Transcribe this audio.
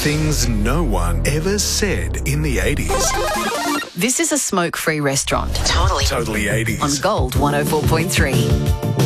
Things no one ever said in the 80s. This is a smoke-free restaurant. Totally 80s. On Gold 104.3.